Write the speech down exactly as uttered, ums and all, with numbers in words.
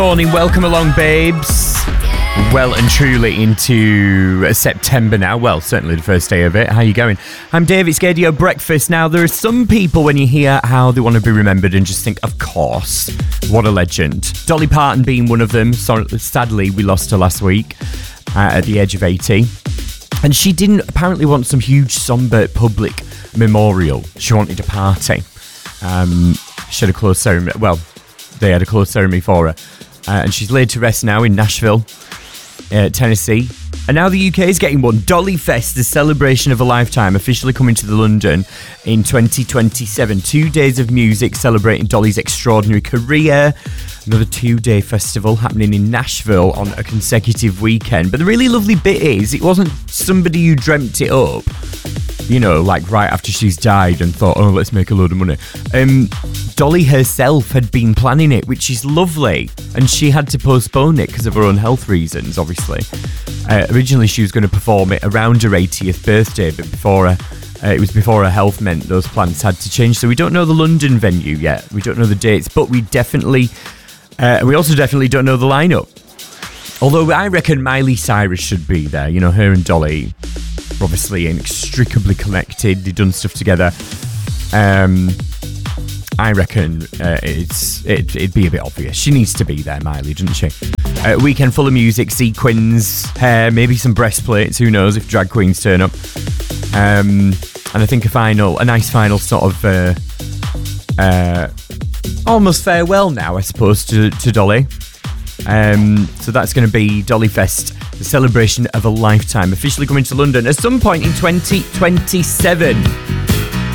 Morning, welcome along, babes. Well and truly into September now. Well, certainly the first day of it. How you going? I'm Dave, it's Gaydio Breakfast. Now, there are some people when you hear how they want to be remembered and just think, of course, what a legend. Dolly Parton being one of them. So, sadly, we lost her last week uh, at the age of eighty. And she didn't apparently want some huge sombre public memorial. She wanted a party. Um, she had a closed ceremony. Well, they had a closed ceremony for her. Uh, and she's laid to rest now in Nashville, uh, Tennessee. And now the U K is getting one. Dolly Fest, the celebration of a lifetime, officially coming to the London in twenty twenty-seven. Two days of music celebrating Dolly's extraordinary career. Another two-day festival happening in Nashville on a consecutive weekend. But the really lovely bit is, it wasn't somebody who dreamt it up, you know, like right after she's died and thought, oh, let's make a load of money. Um, Dolly herself had been planning it, which is lovely. And she had to postpone it because of her own health reasons, obviously. Uh, originally, she was going to perform it around her eightieth birthday, but before her, uh, it was before her health meant those plans had to change. So we don't know the London venue yet. We don't know the dates, but we definitely, uh, we also definitely don't know the lineup. Although I reckon Miley Cyrus should be there. You know, her and Dolly are obviously inextricably connected. They've done stuff together. Um... I reckon uh, it's it, it'd be a bit obvious. She needs to be there, Miley, doesn't she? Uh, weekend full of music, sequins, hair, maybe some breastplates. Who knows if drag queens turn up? Um, and I think a final, a nice final sort of uh, uh, almost farewell now, I suppose, to, to Dolly. Um, so that's going to be Dolly Fest, the celebration of a lifetime, officially coming to London at some point in twenty twenty-seven.